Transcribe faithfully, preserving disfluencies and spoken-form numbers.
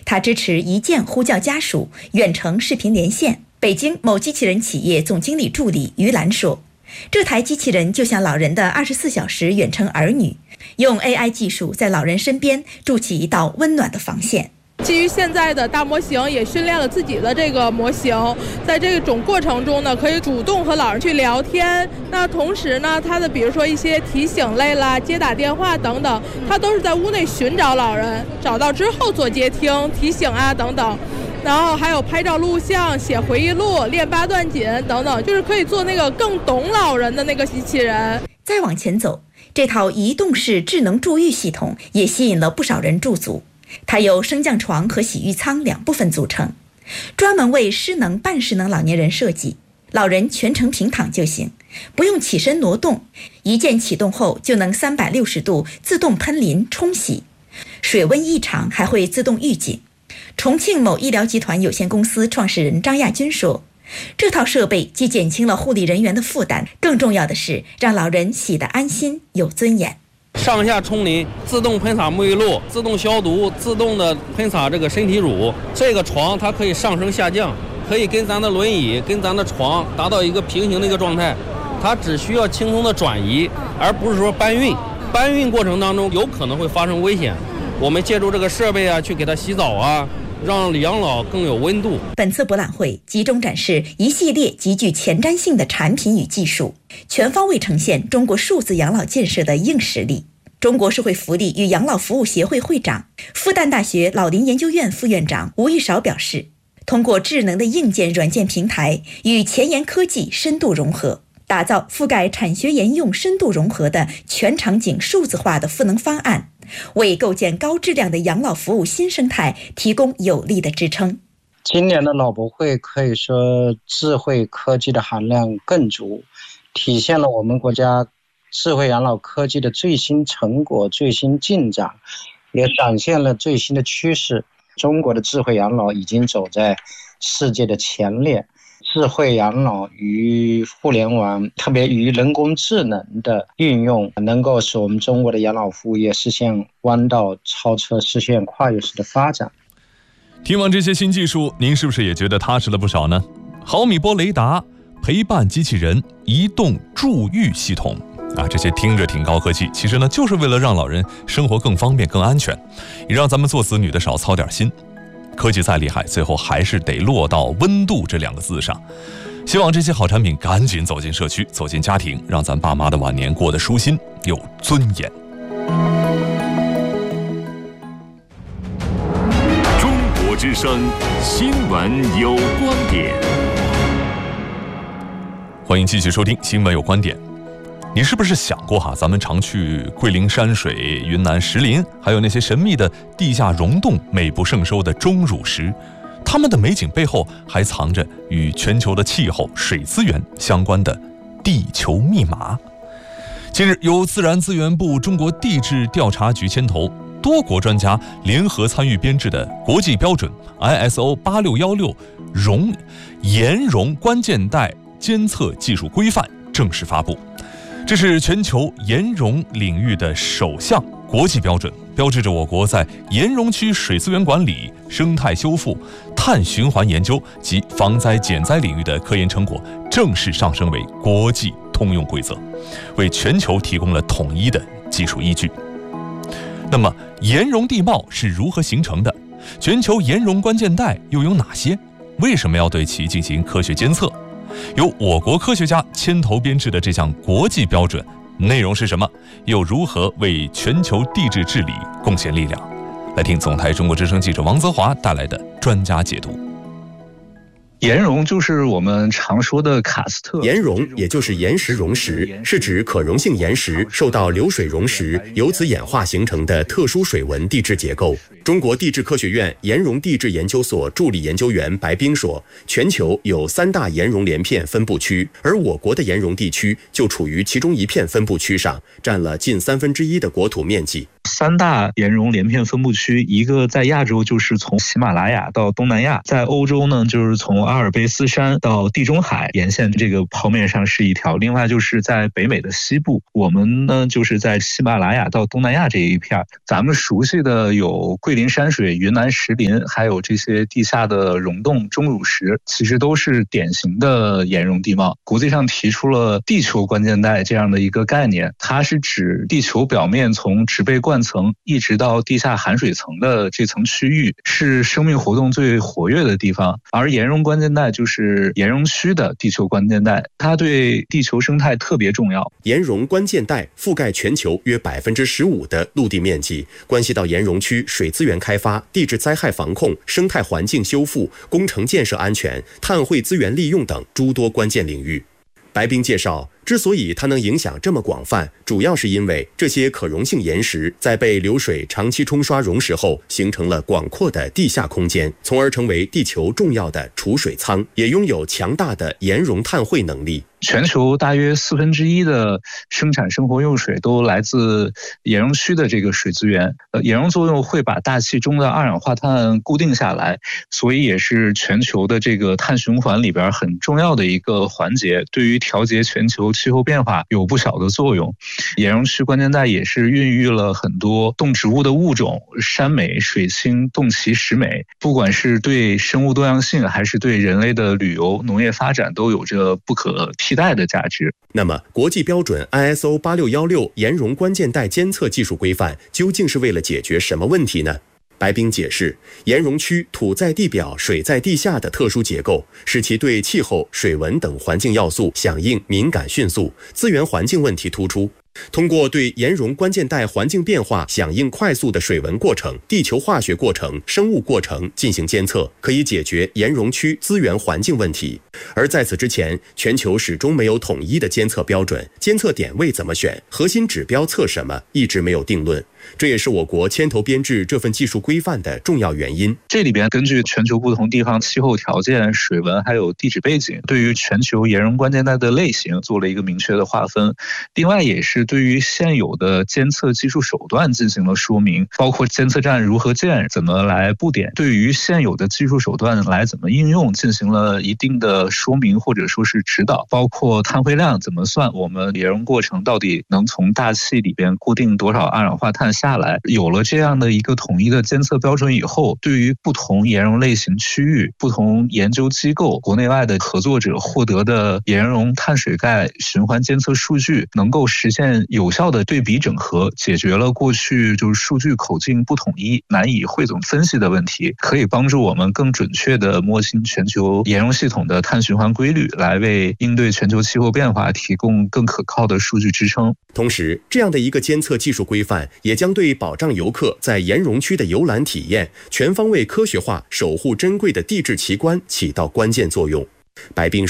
它支持一键呼叫家属、远程视频连线。北京某机器人企业总经理助理于兰说，这台机器人就像老人的二十四小时远程儿女，用 A I 技术在老人身边筑起一道温暖的防线。 基于现在的大模型，也训练了自己的这个模型，在这种过程中呢，可以主动和老人去聊天。那同时呢，它的比如说一些提醒类啦、接打电话等等，它都是在屋内寻找老人，找到之后做接听、提醒啊等等。然后还有拍照录像、写回忆录、练八段锦等等，就是可以做那个更懂老人的那个机器人。 再往前走，这套移动式智能助浴系统也吸引了不少人驻足。它由升降床和洗浴舱两部分组成，专门为失能、半失能老年人设计。老人全程平躺就行，不用起身挪动，一键启动后就能三百六十度自动喷淋冲洗，水温异常还会自动预警。重庆某医疗集团有限公司创始人张亚军说，这套设备既减轻了护理人员的负担，更重要的是让老人洗得安心有尊严。 上下冲淋，自动喷洒沐浴露，自动消毒，自动的喷洒这个身体乳。这个床它可以上升下降，可以跟咱的轮椅跟咱的床达到一个平行的一个状态，它只需要轻松的转移，而不是说搬运。搬运过程当中有可能会发生危险，我们借助这个设备啊，去给它洗澡啊，让养老更有温度。 本次博览会集中展示一系列极具前瞻性的产品与技术，全方位呈现中国数字养老建设的硬实力。中国社会福利与养老服务协会会长、复旦大学老龄研究院副院长吴玉韶表示，通过智能的硬件软件平台与前沿科技深度融合，打造覆盖产学研用深度融合的全场景数字化的赋能方案，为构建高质量的养老服务新生态提供有力的支撑。 今年的老博会可以说智慧科技的含量更足，体现了我们国家智慧养老科技的最新成果、最新进展，也展现了最新的趋势。中国的智慧养老已经走在世界的前列，智慧养老与互联网，特别与人工智能的运用，能够使我们中国的养老服务业实现弯道超车，实现跨越式的发展。 听完这些新技术，您是不是也觉得踏实了不少呢？毫米波雷达、陪伴机器人、移动助浴系统啊，这些听着挺高科技，其实呢，就是为了让老人生活更方便、更安全，也让咱们做子女的少操点心。科技再厉害，最后还是得落到温度这两个字上。希望这些好产品赶紧走进社区，走进家庭，让咱爸妈的晚年过得舒心有尊严。 中国之声新闻有观点， 欢迎继续收听新闻有观点。你是不是想过哈，咱们常去桂林山水、云南石林，还有那些神秘的地下溶洞、美不胜收的钟乳石，它们的美景背后还藏着与全球的气候、水资源相关的地球密码。近日，由自然资源部中国地质调查局牵头，多国专家联合参与编制的国际标准 I S O 八六一六熔岩溶关键带监测技术规范正式发布。这是全球岩溶领域的首项国际标准，标志着我国在岩溶区水资源管理、生态修复、碳循环研究及防灾减灾领域的科研成果正式上升为国际通用规则，为全球提供了统一的技术依据。那么，岩溶地貌是如何形成的？全球岩溶关键带又有哪些？为什么要对其进行科学监测？由我国科学家牵头编制的这项国际标准内容是什么？又如何为全球地质治理贡献力量？来听总台中国之声记者王泽华带来的专家解读。 岩溶就是我们常说的喀斯特。 岩溶也就是岩石溶石，是指可溶性岩石受到流水溶蚀，由此演化形成的特殊水纹地质结构。中国地质科学院岩溶地质研究所助理研究员白冰说，全球有三大岩溶连片分布区，而我国的岩溶地区就处于其中一片分布区上，占了近三分之一的国土面积。 三大岩溶连片分布区，一个在亚洲就是从喜马拉雅到东南亚，在欧洲呢就是从阿尔卑斯山到地中海沿线这个剖面上是一条，另外就是在北美的西部，我们呢就是在喜马拉雅到东南亚这一片。咱们熟悉的有桂林林山水、云南石林，还有这些地下的溶洞、钟乳石，其实都是典型的岩溶地貌。国际上提出了地球关键带这样的一个概念，它是指地球表面从植被冠层一直到地下含水层的这层区域，是生命活动最活跃的地方。而岩溶关键带就是岩溶区的地球关键带，它对地球生态特别重要。 岩溶关键带覆盖全球约百分之十五的陆地面积，关系到岩溶区水资源开发、地质灾害防控、生态环境修复、工程建设安全、碳汇资源利用等诸多关键领域。白冰介绍，之所以它能影响这么广泛，主要是因为这些可溶性岩石在被流水长期冲刷溶蚀后，形成了广阔的地下空间，从而成为地球重要的储水仓，也拥有强大的岩溶碳汇能力。 全球大约四分之一的生产生活用水都来自岩溶区的这个水资源。呃，岩溶作用会把大气中的二氧化碳固定下来，所以也是全球的这个碳循环里边很重要的一个环节，对于调节全球气候变化有不小的作用。岩溶区关键带也是孕育了很多动植物的物种，山美、水青、洞奇、石美，不管是对生物多样性还是对人类的旅游、农业发展都有着不可替代的价值。 那么，国际标准 I S O 八六一六岩溶关键带监测技术规范究竟是为了解决什么问题呢？白冰解释，岩溶区土在地表、水在地下的特殊结构，使其对气候、水文等环境要素响应敏感迅速，资源环境问题突出。通过对岩溶关键带环境变化响应快速的水文过程、地球化学过程、生物过程进行监测，可以解决岩溶区资源环境问题。而在此之前，全球始终没有统一的监测标准，监测点位怎么选，核心指标测什么，一直没有定论。这也是我国牵头编制这份技术规范的重要原因。 这里边根据全球不同地方气候条件、水文还有地质背景，对于全球岩溶关键带的类型做了一个明确的划分。另外也是对于现有的监测技术手段进行了说明，包括监测站如何建、怎么来布点，对于现有的技术手段来怎么应用进行了一定的说明或者说是指导，包括碳汇量怎么算，我们岩溶过程到底能从大气里边固定多少二氧化碳下来。有了这样的一个统一的监测标准以后，对于不同岩溶类型区域、不同研究机构、国内外的合作者获得的岩溶碳水钙循环监测数据，能够实现有效的对比整合，解决了过去就是数据口径不统一、难以汇总分析的问题，可以帮助我们更准确地摸清全球岩溶系统的碳循环规律，来为应对全球气候变化提供更可靠的数据支撑。 同时，这样的一个监测技术规范也将对保障游客在岩溶区的游览体验全方位科学化守护珍贵的地质奇观起到关键作用。白冰